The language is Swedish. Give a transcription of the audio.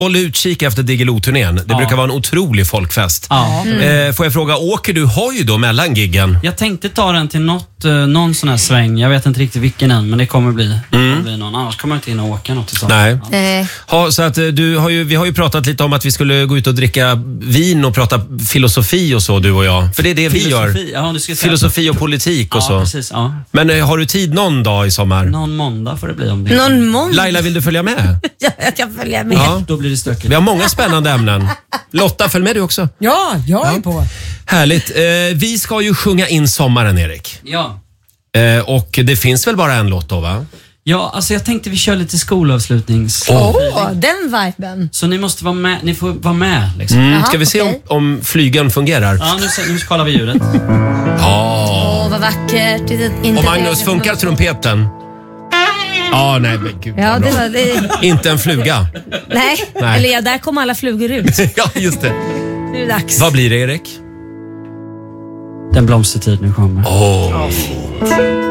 Håll utkik efter Diggiloo-turnén. Det brukar vara en otrolig folkfest. Ja. Får jag fråga, åker du hoj då mellan giggen? Jag tänkte ta den till någon sån här sväng. Jag vet inte riktigt vilken än, men det kommer bli, någon. Annars kommer jag inte in och åka något tillsammans. Nej. Så att vi har ju pratat lite om att vi skulle gå ut och dricka vin och prata filosofi och så, du och jag. För det är det vi gör. Ja, du ska säga. Filosofi och politik och så. Precis, ja. Men har du tid någon dag i sommar? Någon måndag får det bli om det. Någon måndag? Laila, vill du följa med? Ja, jag kan följa med. Ja. Då blir det stökigt. Vi har många spännande ämnen. Lotta, följ med du också. Ja, jag är på. Härligt. Vi ska ju sjunga in sommaren, Erik. Ja. Och det finns väl bara en låt då, va? Ja, alltså jag tänkte vi kör lite skolavslutnings. Den viben. Så ni måste vara med, ni får vara med liksom. Ska vi se om flygen fungerar? Ja, nu kollar vi ljudet. Vad vackert. Och Magnus, funkar trumpeten? Nej men gud. Ja, det var det. Inte en fluga. Nej. Eller ja, där kom alla flugor ut. Ja, just det. Nu är det dags. Vad blir det, Erik? Den blomstertid nu kommer. Fint.